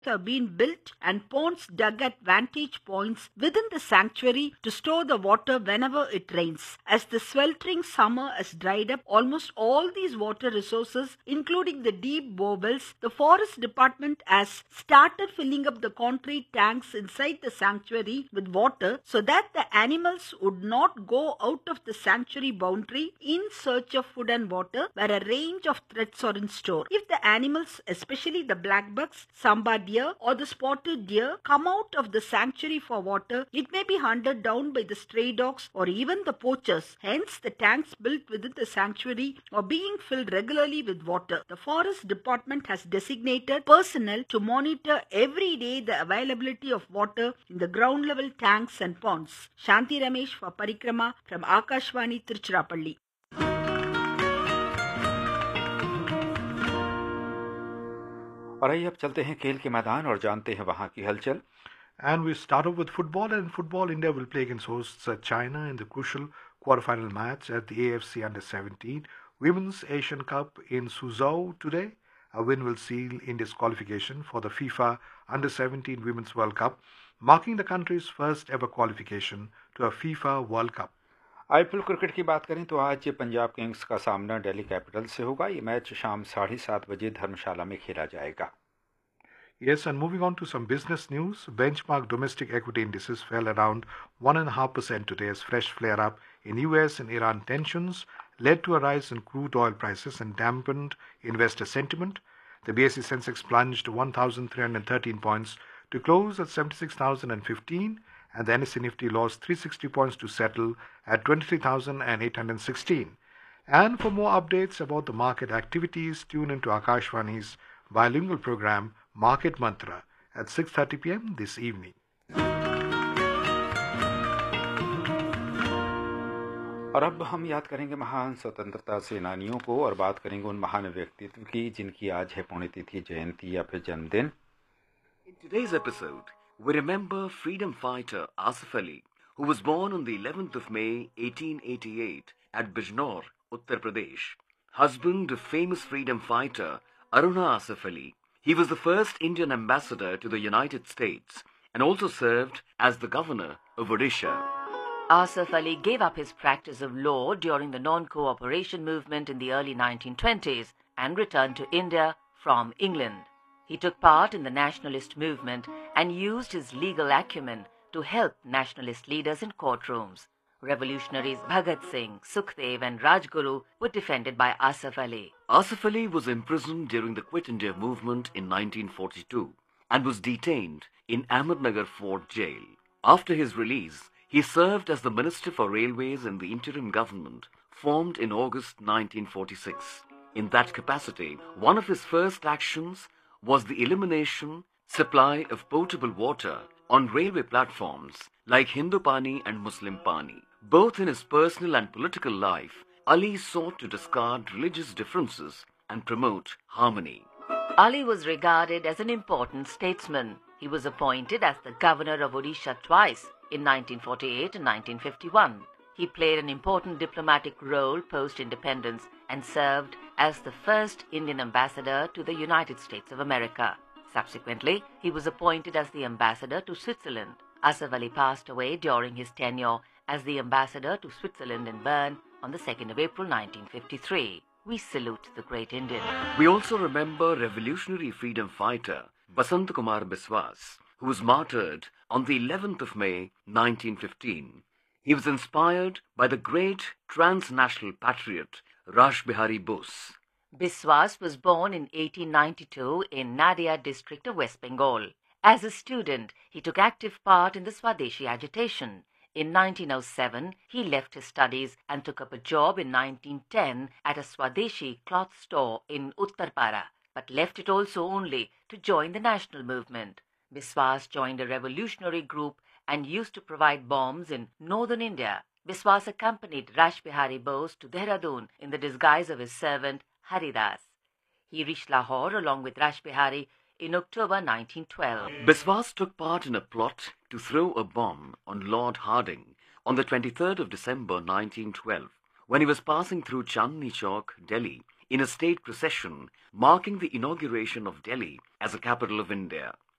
have been built and ponds dug at vantage points within the sanctuary to store the water whenever it rains. As the sweltering summer has dried up almost all these water resources, including the deep borewells, the forest department has started filling up the concrete tanks inside the sanctuary with water so that the animals would not go out of the sanctuary boundary in search of food and water where a range of threats are in store. If the animals, especially the blackbucks, sambar deer or the spotted deer, come out of the sanctuary for water, it may be hunted down by the stray dogs or even the poachers. Hence, the tanks built within the sanctuary are being filled regularly with water. The forest department has designated personnel to monitor every day the availability of water in the ground level tanks and ponds. Shanti Ramesh for Parikrama from Akashvani, Tiruchirappalli. और आइए अब चलते हैं खेल के मैदान और जानते हैं वहां की हलचल. And we start off with football. And in football, India will play against hosts China in the crucial quarterfinal match at the AFC Under-17 Women's Asian Cup in Suzhou today. A win will seal India's qualification for the FIFA Under-17 Women's World Cup, marking the country's first ever qualification to a FIFA World Cup. IPL cricket की बात करें तो आज Punjab Kings का सामना Delhi capital से होगा. ये मैच शाम 7:30 बजे धर्मशाला में खेला जाएगा. Yes, and moving on to some business news, benchmark domestic equity indices fell around 1.5% today as fresh flare-up in US and Iran tensions led to a rise in crude oil prices and dampened investor sentiment. The BSE Sensex plunged 1,313 points to close at 76,015, and the NSE Nifty lost 360 points to settle at 23,816. And for more updates about the market activities, tune into Akashvani's bilingual program Market Mantra at 6:30 p.m. this evening. और अब हम याद करेंगे महान स्वतंत्रता सेनानियों को और बात करेंगे उन महान व्यक्तित्व की जिनकी आज है पुण्यतिथि, जयंती या फिर जन्मदिन. In today's episode, we remember freedom fighter Asif Ali, who was born on the 11th of May 1888 at Bijnor, Uttar Pradesh. Husband of famous freedom fighter Aruna Asif Ali, he was the first Indian ambassador to the United States and also served as the governor of Odisha. Asif Ali gave up his practice of law during the non-cooperation movement in the early 1920s and returned to India from England. He took part in the nationalist movement and used his legal acumen to help nationalist leaders in courtrooms. Revolutionaries Bhagat Singh, Sukhdev and Rajguru were defended by Asif Ali. Asif Ali was imprisoned during the Quit India movement in 1942 and was detained in Ahmednagar Fort Jail. After his release, he served as the Minister for Railways in the interim government formed in August 1946. In that capacity, one of his first actions was the elimination supply of potable water on railway platforms like Hindu Pani and Muslim Pani. Both in his personal and political life, Ali sought to discard religious differences and promote harmony. Ali was regarded as an important statesman. He was appointed as the governor of Odisha twice, in 1948 and 1951. He played an important diplomatic role post-independence and served as the first Indian ambassador to the United States of America. Subsequently, he was appointed as the ambassador to Switzerland. Asif Ali passed away during his tenure as the ambassador to Switzerland in Bern on the 2nd of April 1953. We salute the great Indian. We also remember revolutionary freedom fighter Basant Kumar Biswas, who was martyred on the 11th of May 1915. He was inspired by the great transnational patriot Rash Bihari Bose. Biswas was born in 1892 in Nadia district of West Bengal. As a student, he took active part in the Swadeshi agitation. In 1907, he left his studies and took up a job in 1910 at a Swadeshi cloth store in Uttarpara, but left it also only to join the national movement. Biswas joined a revolutionary group and used to provide bombs in northern India. Biswas accompanied Rash Bihari Bose to Dehradun in the disguise of his servant Haridas. He reached Lahore along with Rash Bihari in October 1912. Biswas took part in a plot to throw a bomb on Lord Hardinge on the 23rd of December 1912 when he was passing through Chandni Chowk, Delhi, in a state procession marking the inauguration of Delhi as a capital of India.